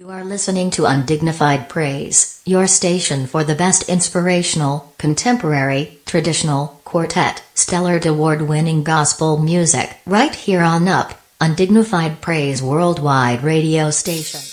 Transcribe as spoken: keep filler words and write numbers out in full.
You are listening to Undignified Praise, your station for the best inspirational, contemporary, traditional, quartet, Stellar award-winning gospel music, right here on Up, Undignified Praise Worldwide radio station.